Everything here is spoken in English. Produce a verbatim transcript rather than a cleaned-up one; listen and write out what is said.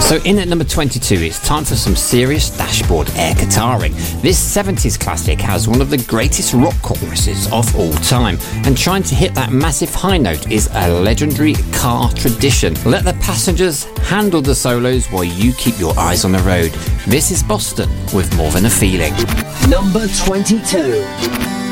So in at number twenty-two, it's time for some serious dashboard air guitaring. This seventies classic has one of the greatest rock choruses of all time, and trying to hit that massive high note is a legendary car tradition. Let the passengers handle the solos while you keep your eyes on the road. This is Boston with More Than a Feeling. Number twenty-two.